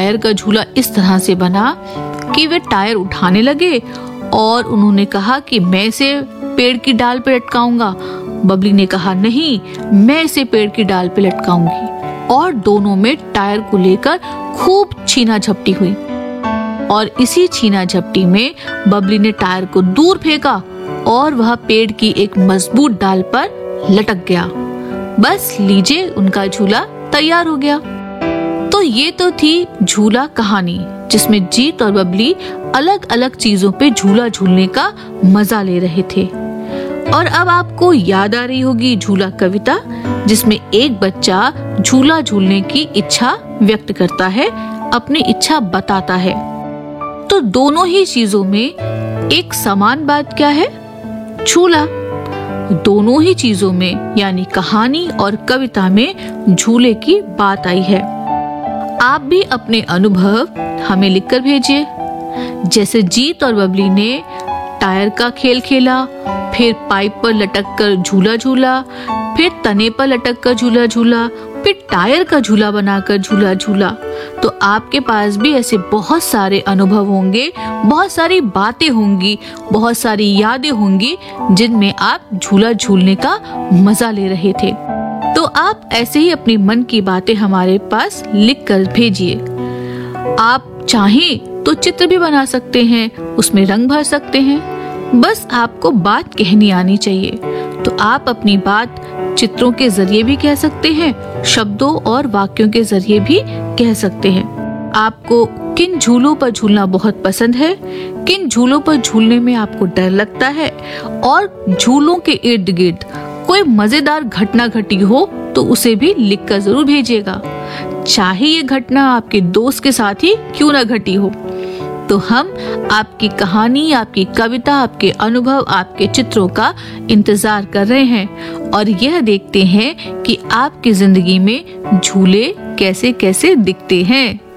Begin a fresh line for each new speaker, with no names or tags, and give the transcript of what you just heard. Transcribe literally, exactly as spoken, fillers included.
Tyre का झूला इस तरह से बना कि वे टायर उठाने लगे और उन्होंने कहा कि मैं इसे पेड़ की डाल पे लटकाऊंगा। बबली ने कहा नहीं, मैं इसे पेड़ की डाल पे लटकाऊंगी। और दोनों में टायर को लेकर खूब छीना झपटी हुई और इसी छीना झपटी में बबली ने टायर को दूर फेंका और वह पेड़ की एक मजबूत डाल पर लटक गया। बस लीजिए, उनका झूला तैयार हो गया। तो ये तो थी झूला कहानी, जिसमें जीत और बबली अलग अलग चीजों पे झूला झूलने का मजा ले रहे थे। और अब आपको याद आ रही होगी झूला कविता, जिसमें एक बच्चा झूला झूलने की इच्छा व्यक्त करता है, अपनी इच्छा बताता है। तो दोनों ही चीजों में एक समान बात क्या है? झूला। दोनों ही चीजों में यानी कहानी और कविता में झूले की बात आई है। आप भी अपने अनुभव हमें लिखकर भेजिए। जैसे जीत और बबली ने टायर का खेल खेला, फिर पाइप पर लटक कर झूला झूला, फिर तने पर लटक कर झूला झूला, फिर टायर का झूला बनाकर झूला झूला, तो आपके पास भी ऐसे बहुत सारे अनुभव होंगे, बहुत सारी बातें होंगी, बहुत सारी यादें होंगी जिनमें आप झूला झूलने का मजा ले रहे थे। तो आप ऐसे ही अपनी मन की बातें हमारे पास लिख कर भेजिए। आप चाहें तो चित्र भी बना सकते हैं, उसमें रंग भर सकते हैं, बस आपको बात कहनी आनी चाहिए। तो आप अपनी बात चित्रों के जरिए भी कह सकते हैं, शब्दों और वाक्यों के जरिए भी कह सकते हैं। आपको किन झूलों पर झूलना बहुत पसंद है, किन झूलों पर झूलने में आपको डर लगता है, और झूलों के इर्द गिर्द कोई मजेदार घटना घटी हो तो उसे भी लिखकर जरूर भेजिएगा, चाहे ये घटना आपके दोस्त के साथ ही क्यों ना घटी हो। तो हम आपकी कहानी, आपकी कविता, आपके अनुभव, आपके चित्रों का इंतजार कर रहे हैं और यह देखते हैं कि आपकी जिंदगी में झूले कैसे कैसे दिखते हैं।